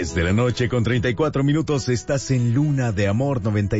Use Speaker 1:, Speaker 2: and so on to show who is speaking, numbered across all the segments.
Speaker 1: 10 de la noche con 34 minutos, estás en Luna de Amor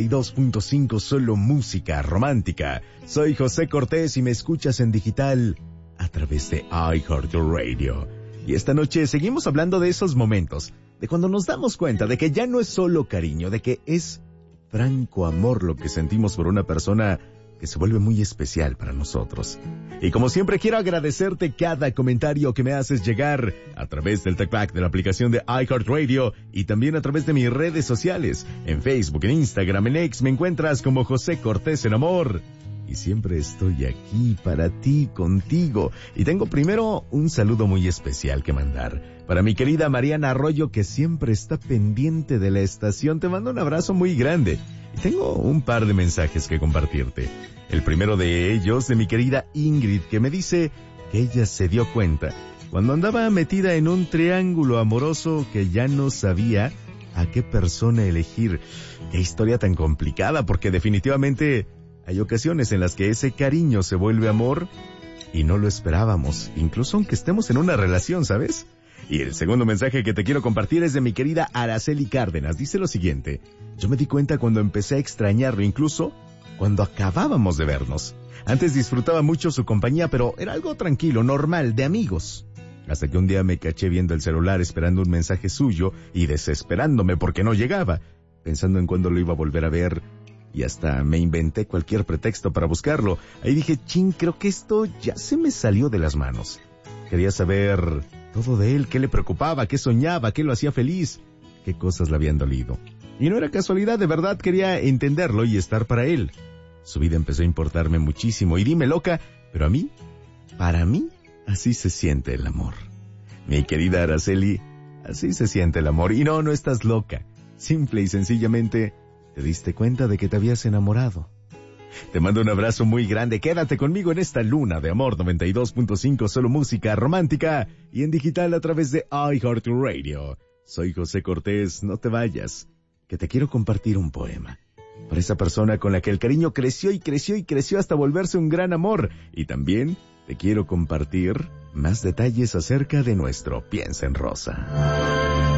Speaker 1: 92.5, solo música romántica. Soy José Cortés y me escuchas en digital a través de iHeartRadio. Y esta noche seguimos hablando de esos momentos, de cuando nos damos cuenta de que ya no es solo cariño, de que es franco amor lo que sentimos por una persona que se vuelve muy especial para nosotros. Y como siempre quiero agradecerte cada comentario que me haces llegar a través del TalkBack de la aplicación de iHeartRadio y también a través de mis redes sociales. En Facebook, en Instagram, en X me encuentras como José Cortés en Amor. Y siempre estoy aquí para ti, contigo. Y tengo primero un saludo muy especial que mandar para mi querida Mariana Arroyo, que siempre está pendiente de la estación. Te mando un abrazo muy grande. Y tengo un par de mensajes que compartirte. El primero de ellos de mi querida Ingrid, que me dice que ella se dio cuenta cuando andaba metida en un triángulo amoroso que ya no sabía a qué persona elegir. Qué historia tan complicada, porque definitivamente hay ocasiones en las que ese cariño se vuelve amor y no lo esperábamos, incluso aunque estemos en una relación, ¿sabes? Y el segundo mensaje que te quiero compartir es de mi querida Araceli Cárdenas. Dice lo siguiente: yo me di cuenta cuando empecé a extrañarlo, incluso cuando acabábamos de vernos. Antes disfrutaba mucho su compañía, pero era algo tranquilo, normal, de amigos. Hasta que un día me caché viendo el celular esperando un mensaje suyo y desesperándome porque no llegaba, pensando en cuándo lo iba a volver a ver. Y hasta me inventé cualquier pretexto para buscarlo. Ahí dije, chin, creo que esto ya se me salió de las manos. Quería saber todo de él, qué le preocupaba, qué soñaba, qué lo hacía feliz, qué cosas le habían dolido. Y no era casualidad, de verdad quería entenderlo y estar para él. Su vida empezó a importarme muchísimo. Y dime, loca, pero para mí, así se siente el amor. Mi querida Araceli, así se siente el amor. Y no estás loca. Simple y sencillamente te diste cuenta de que te habías enamorado. Te mando un abrazo muy grande. Quédate conmigo en esta Luna de Amor 92.5, solo música romántica y en digital a través de iHeartRadio. Soy José Cortés, no te vayas, que te quiero compartir un poema para esa persona con la que el cariño creció y creció y creció hasta volverse un gran amor. Y también te quiero compartir más detalles acerca de nuestro Piensa en Rosa.